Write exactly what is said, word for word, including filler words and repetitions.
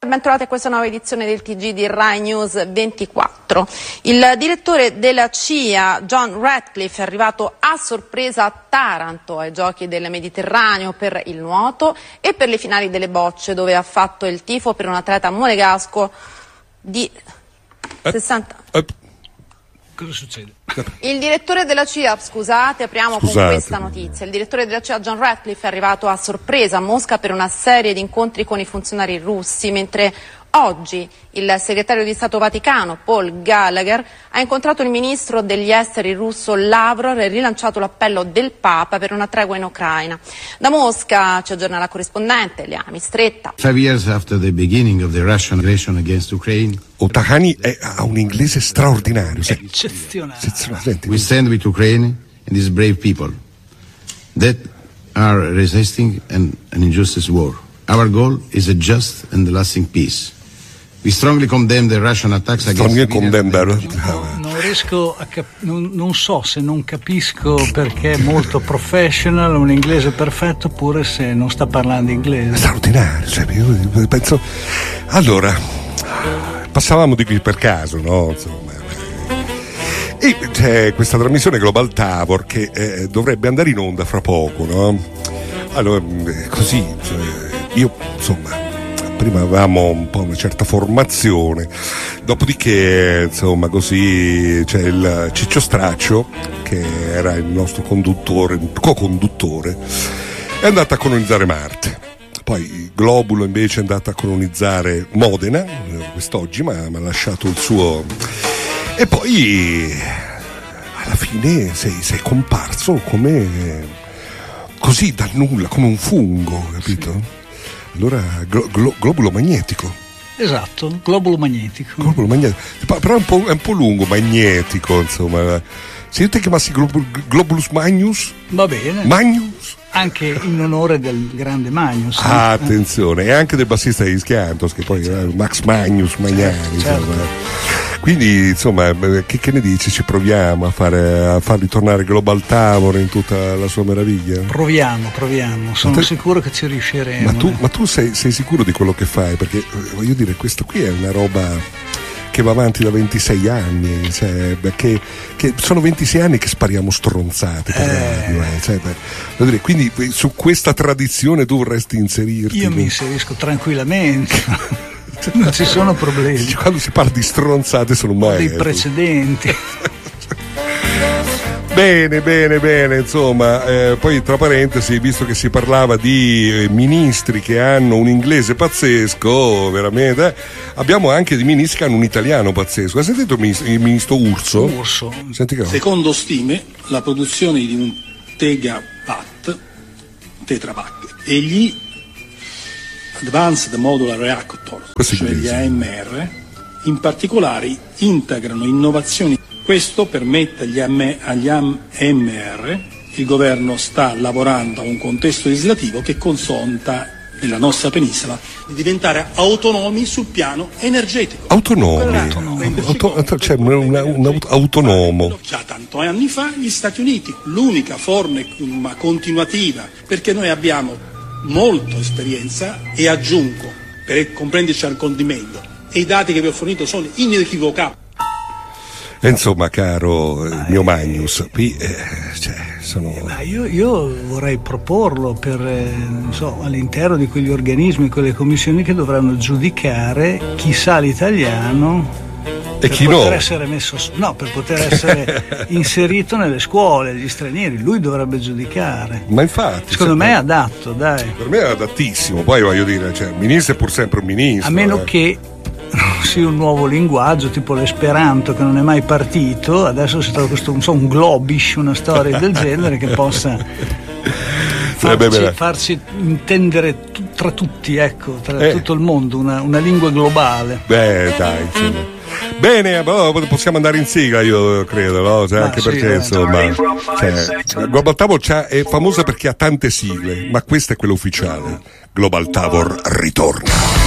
Bentrovati a questa nuova edizione del T G di Rai News ventiquattro. Il direttore della C I A, John Ratcliffe, è arrivato a sorpresa a Taranto ai Giochi del Mediterraneo per il nuoto e per le finali delle bocce, dove ha fatto il tifo per un atleta monegasco di sessanta... Uh, uh. Cosa succede? Il direttore della C I A, scusate, apriamo Scusate. con questa notizia. Il direttore della C I A, John Ratcliffe, è arrivato a sorpresa a Mosca per una serie di incontri con i funzionari russi, mentre oggi il segretario di Stato Vaticano, Paul Gallagher, ha incontrato il ministro degli esteri russo Lavrov e rilanciato l'appello del Papa per una tregua in Ucraina. Da Mosca ci aggiorna la corrispondente Liana Mistretta. Five years after the beginning of the Russian aggression against Ukraine, Ottahani è, ha un inglese straordinario. Sì. Eccezionale. Eccezionale. we stand with Ukraine and its brave people that are resisting an, an injustice war. Our goal is a just and lasting peace. We strongly condemn the Russian attacks against condemn No, non riesco a cap- non, non so se non capisco perché è molto professional, un inglese perfetto, pure se non sta parlando inglese. Straordinario, cioè, io penso. Allora, passavamo di qui per caso, no? Insomma. E c'è questa trasmissione Global Tavor che eh, dovrebbe andare in onda fra poco, no? Allora, così, cioè, io insomma. Prima avevamo un po' una certa formazione, dopodiché insomma così c'è il Ciccio Straccio, che era il nostro conduttore, co-conduttore, è andato a colonizzare Marte. Poi Globulo invece è andato a colonizzare Modena quest'oggi, ma mi ha lasciato il suo. E poi alla fine sei, sei comparso come così dal nulla, come un fungo, capito? Sì. Allora, glo- glo- globulo magnetico. Esatto, globulo magnetico. Globulo magnetico. Però è un po', è un po' lungo, magnetico, insomma. Se io ti chiamassi glob- Globulus Magnus? Va bene. Magnus? Anche in onore del grande Magnus. Ah, attenzione, e anche del bassista di Schiantos, che poi era Max Magnus Magnani. Certo. Insomma. Quindi, insomma, che, che ne dici? Ci proviamo a, fare, a farli tornare Global Tavor in tutta la sua meraviglia? Proviamo, proviamo, sono te... sicuro che ci riusciremo. Ma tu, eh. ma tu sei, sei sicuro di quello che fai? Perché, voglio dire, questo qui è una roba che va avanti da ventisei anni, cioè, che, che sono ventisei anni che spariamo stronzate per eh. radio, eh, cioè, voglio dire, quindi su questa tradizione tu vorresti inserirti? Io mi inserisco tranquillamente. Non ci sono problemi. Quando si parla di stronzate sono mai dei precedenti. Bene, bene, bene, insomma, eh, poi tra parentesi, visto che si parlava di eh, ministri che hanno un inglese pazzesco, veramente, eh, abbiamo anche dei ministri che hanno un italiano pazzesco. Hai sentito il ministro, il ministro Urso? Urso. Senti che... Secondo stime, la produzione di un tegawatt, tetrapack, e gli Advanced Modular Reactor, Questo cioè gli inglese. A M R, in particolare integrano innovazioni. Questo permette agli, agli A M R, il governo sta lavorando a un contesto legislativo che consenta nella nostra penisola di diventare autonomi sul piano energetico. Autonomi? Auto, cioè un, un autonomo. Già tanto anni fa gli Stati Uniti, l'unica forma continuativa, perché noi abbiamo molta esperienza e aggiungo, per comprenderci al condimento, e i dati che vi ho fornito sono inequivocabili. E insomma, caro il mio Magnus, qui eh, cioè, sono... Ma io, io vorrei proporlo per, eh, non so, all'interno di quegli organismi, quelle commissioni che dovranno giudicare chi sa l'italiano. E per chi poter no? essere messo, no, per poter essere inserito nelle scuole, gli stranieri, lui dovrebbe giudicare. Ma infatti, secondo me per... è adatto, dai. Per me è adattissimo, poi voglio dire, cioè, il ministro è pur sempre un ministro. A meno eh. che sia un nuovo linguaggio, tipo l'esperanto, che non è mai partito, adesso si trova questo, non so, un globish, una storia del genere che possa farci, eh beh, farci intendere t- tra tutti, ecco, tra eh. tutto il mondo, una, una lingua globale. Beh, dai, insomma. Bene, però possiamo andare in sigla, io credo, no? Cioè, anche sì, perché eh. insomma, cioè, Global Tavor è famosa perché ha tante sigle, ma questa è quella ufficiale. Global Tavor ritorna.